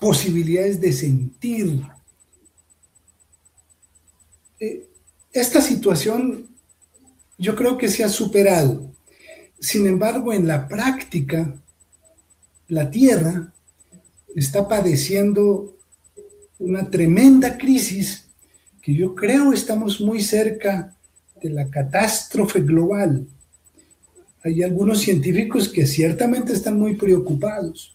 posibilidades de sentir. Esta situación yo creo que se ha superado. Sin embargo, en la práctica, la Tierra está padeciendo una tremenda crisis que yo creo estamos muy cerca de la catástrofe global. Hay algunos científicos que ciertamente están muy preocupados,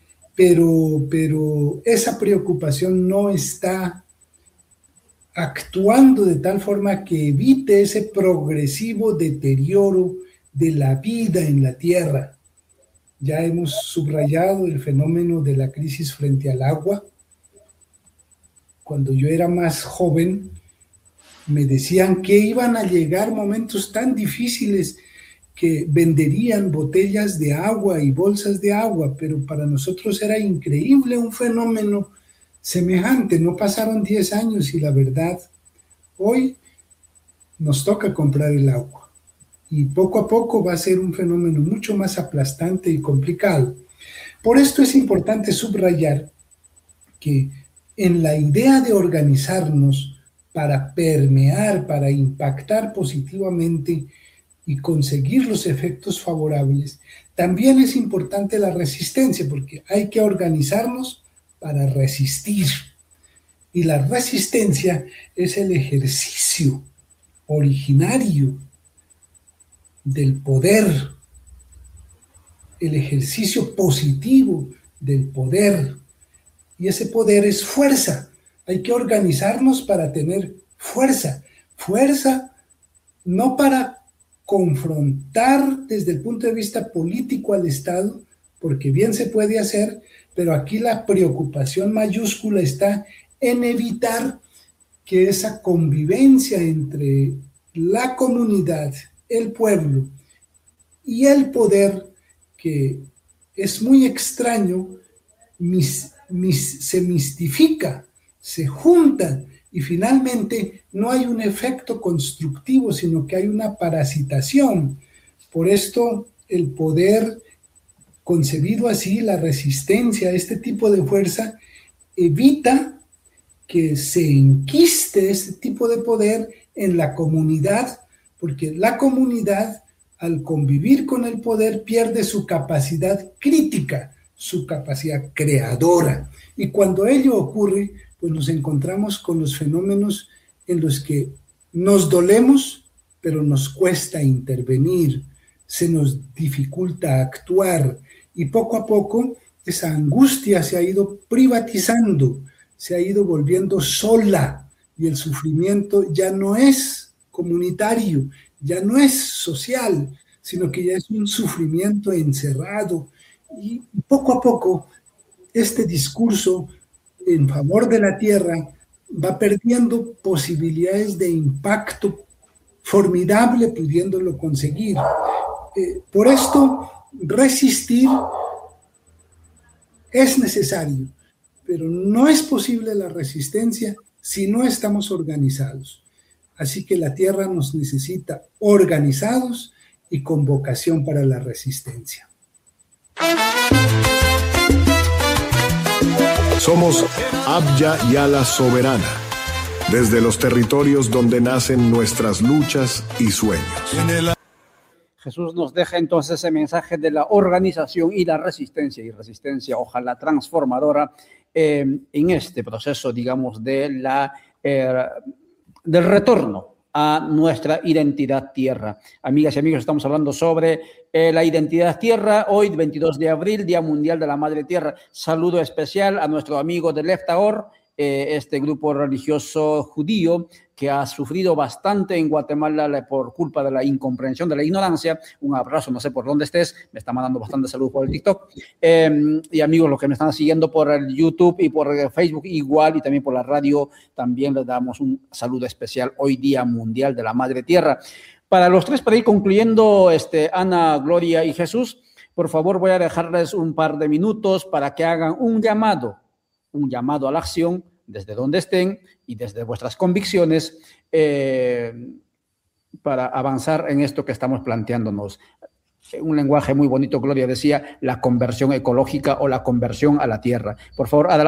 pero esa preocupación no está actuando de tal forma que evite ese progresivo deterioro de la vida en la Tierra. Ya hemos subrayado el fenómeno de la crisis frente al agua. Cuando yo era más joven, me decían que iban a llegar momentos tan difíciles que venderían botellas de agua y bolsas de agua, pero para nosotros era increíble un fenómeno semejante. No pasaron 10 años y la verdad, hoy nos toca comprar el agua. Y poco a poco va a ser un fenómeno mucho más aplastante y complicado. Por esto es importante subrayar que en la idea de organizarnos para permear, para impactar positivamente y conseguir los efectos favorables, también es importante la resistencia, porque hay que organizarnos para resistir. Y la resistencia es el ejercicio originario del poder, el ejercicio positivo del poder. Y ese poder es fuerza. Hay que organizarnos para tener fuerza. Fuerza no para confrontar desde el punto de vista político al Estado, porque bien se puede hacer, pero aquí la preocupación mayúscula está en evitar que esa convivencia entre la comunidad, el pueblo y el poder, que es muy extraño, se mistifica, se junta y finalmente no hay un efecto constructivo, sino que hay una parasitación. Por esto el poder concebido así, la resistencia a este tipo de fuerza, evita que se enquiste este tipo de poder en la comunidad, porque la comunidad, al convivir con el poder, pierde su capacidad crítica, su capacidad creadora. Y cuando ello ocurre, pues nos encontramos con los fenómenos en los que nos dolemos, pero nos cuesta intervenir, se nos dificulta actuar, y poco a poco esa angustia se ha ido privatizando, se ha ido volviendo sola, y el sufrimiento ya no es comunitario, ya no es social, sino que ya es un sufrimiento encerrado. Y poco a poco este discurso en favor de la tierra va perdiendo posibilidades de impacto formidable, pudiéndolo conseguir. Por esto, resistir es necesario, pero no es posible la resistencia si no estamos organizados. Así que la tierra nos necesita organizados y con vocación para la resistencia. Somos Abya Yala Soberana, desde los territorios donde nacen nuestras luchas y sueños. Jesús nos deja entonces ese mensaje de la organización y la resistencia, ojalá transformadora, en este proceso, digamos, del retorno a nuestra identidad tierra. Amigas y amigos, estamos hablando sobre la identidad tierra, hoy 22 de abril, Día Mundial de la Madre Tierra. Saludo especial a nuestro amigo de Leftaor, este grupo religioso judío que ha sufrido bastante en Guatemala por culpa de la incomprensión, de la ignorancia. Un abrazo, no sé por dónde estés, me está mandando bastante salud por el TikTok. Y amigos, los que me están siguiendo por el YouTube y por Facebook igual, y también por la radio, también les damos un saludo especial hoy, Día Mundial de la Madre Tierra. Para los tres, para ir concluyendo, Ana, Gloria y Jesús, por favor voy a dejarles un par de minutos para que hagan un llamado a la acción desde donde estén y desde vuestras convicciones para avanzar en esto que estamos planteándonos. Un lenguaje muy bonito, Gloria decía, la conversión ecológica o la conversión a la tierra. Por favor, adelante.